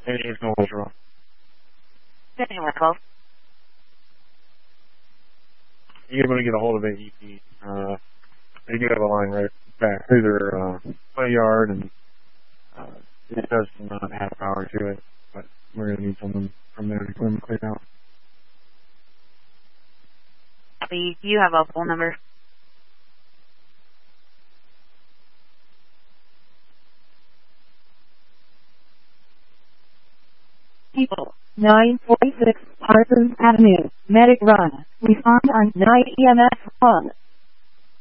It's no what's wrong. Anywhere close. You're able to get a hold of AEP. They do have a line right back through their play yard, and it does not have power to it, but we're going to need someone from there to come clear out. Do you have a phone number? People, 946 Parsons Avenue, Medic Run. Respond on 9 EMS 1.